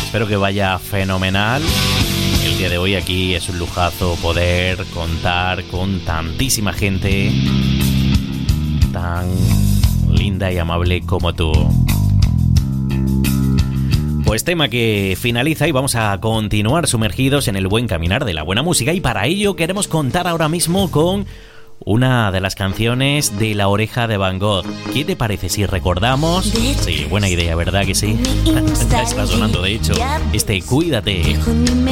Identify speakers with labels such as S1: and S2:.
S1: Espero que vaya fenomenal. El día de hoy aquí es un lujazo poder contar con tantísima gente tan linda y amable como tú. Pues tema que finaliza y vamos a continuar sumergidos en el buen caminar de la buena música, y para ello queremos contar ahora mismo con una de las canciones de La Oreja de Van Gogh. ¿Qué te parece si recordamos? Sí, buena idea, ¿verdad que sí? Ya está sonando, de hecho, este Cuídate.